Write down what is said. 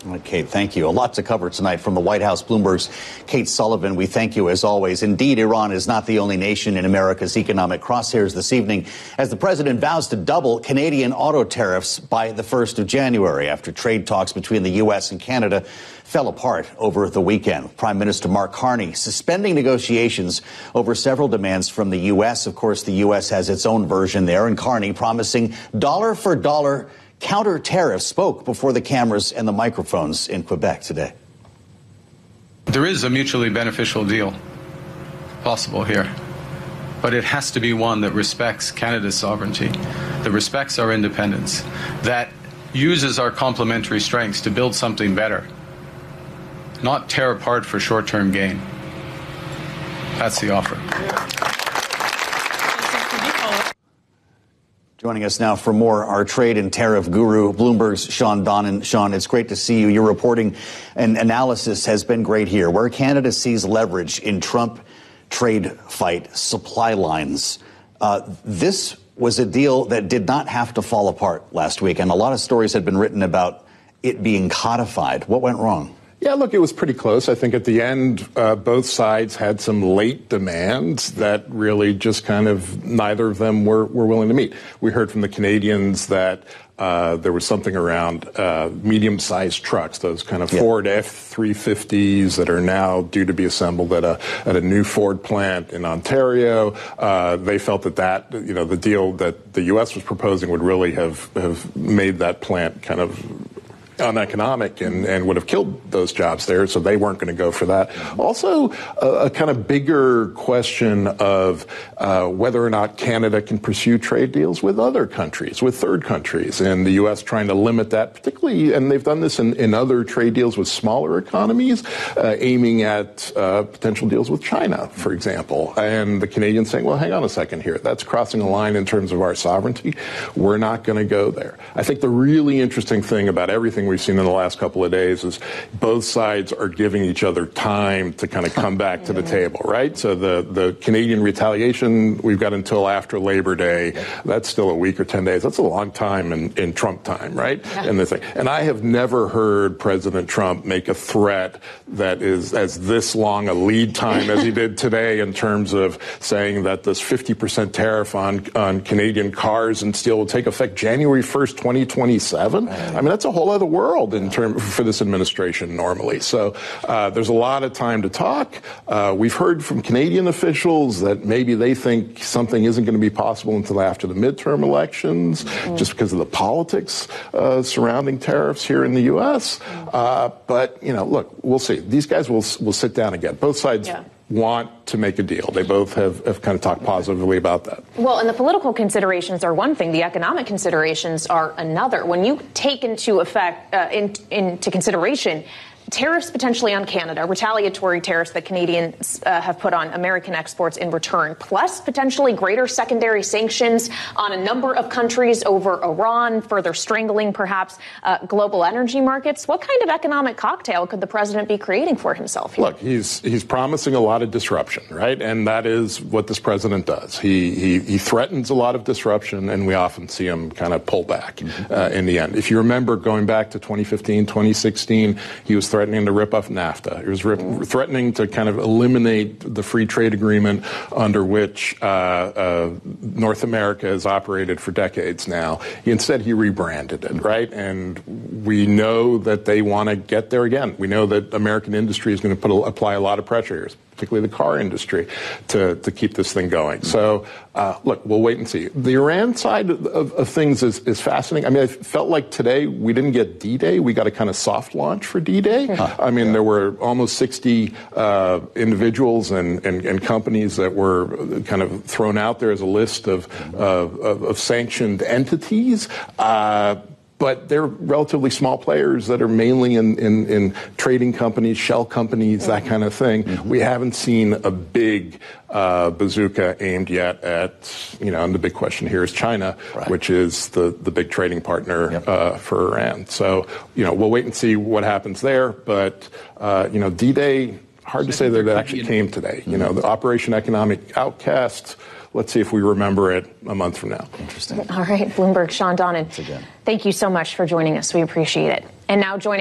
Kate, thank you. A lot to cover tonight from the White House. Bloomberg's Kate Sullivan, we thank you as always. Indeed, Iran is not the only nation in America's economic crosshairs this evening as the president vows to double Canadian auto tariffs by the 1st of January after trade talks between the U.S. and Canada fell apart over the weekend. Prime Minister Mark Carney suspending negotiations over several demands from the U.S. Of course, the U.S. has its own version there, and Carney promising dollar for dollar counter tariffs spoke before the cameras and the microphones in Quebec today. There is a mutually beneficial deal possible here, but it has to be one that respects Canada's sovereignty, that respects our independence, that uses our complementary strengths to build something better, not tear apart for short-term gain. That's the offer. Joining us now for more, our trade and tariff guru, Bloomberg's Sean Donnan. Sean, it's great to see you. Your reporting and analysis has been great here. Where Canada sees leverage in Trump trade fight, supply lines. This was a deal that did not have to fall apart last week, and a lot of stories had been written about it being codified. What went wrong? Yeah, look, it was pretty close. I think at the end, both sides had some late demands that really just kind of neither of them were willing to meet. We heard from the Canadians that there was something around medium-sized trucks, those kind of Ford F-350s that are now due to be assembled at a new Ford plant in Ontario. They felt that the deal that the U.S. was proposing would really have made that plant kind of uneconomic and would have killed those jobs there, so they weren't going to go for that. Also, a kind of bigger question of whether or not Canada can pursue trade deals with other countries, with third countries, and the U.S. trying to limit that, particularly, and they've done this in other trade deals with smaller economies, aiming at potential deals with China, for example. And the Canadians saying, well, hang on a second here, that's crossing a line in terms of our sovereignty. We're not going to go there. I think the really interesting thing about everything we've seen in the last couple of days is both sides are giving each other time to kind of come back to the table, right? So the Canadian retaliation, we've got until after Labor Day. That's still a week or 10 days. That's a long time in Trump time, right? And I have never heard President Trump make a threat that is as this long a lead time as he did today in terms of saying that this 50% tariff on Canadian cars and steel will take effect January 1st, 2027. I mean, that's a whole other world for this administration normally. So there's a lot of time to talk. We've heard from Canadian officials that maybe they think something isn't going to be possible until after the midterm elections, just because of the politics surrounding tariffs here in the U.S. But, look, we'll see. These guys will sit down again. Both sides want to make a deal. They both have kind of talked positively about that. Well, and the political considerations are one thing. The economic considerations are another. When you take into consideration tariffs potentially on Canada, retaliatory tariffs that Canadians have put on American exports in return, plus potentially greater secondary sanctions on a number of countries over Iran, further strangling perhaps global energy markets. What kind of economic cocktail could the president be creating for himself here? Look, he's promising a lot of disruption, right? And that is what this president does. He threatens a lot of disruption, and we often see him kind of pull back in the end. If you remember going back to 2015, 2016, he was threatening to rip up NAFTA. He was threatening to kind of eliminate the free trade agreement under which North America has operated for decades now. Instead, he rebranded it, right? And we know that they want to get there again. We know that American industry is going to apply a lot of pressure here, particularly the car industry, to keep this thing going. So, look, we'll wait and see. The Iran side of things is fascinating. I mean, I felt like today we didn't get D-Day. We got a kind of soft launch for D-Day. I mean, there were almost 60 individuals and companies that were kind of thrown out there as a list of sanctioned entities. But they're relatively small players that are mainly in trading companies, shell companies, that kind of thing. We haven't seen a big bazooka aimed yet at, and the big question here is China, which is the big trading partner for Iran. So, we'll wait and see what happens there. But, D-Day, hard to say that it actually came today. The Operation Economic Outcast. Let's see if we remember it a month from now. Interesting. All right, Bloomberg, Sean Donnan. Thank you so much for joining us. We appreciate it. And now joining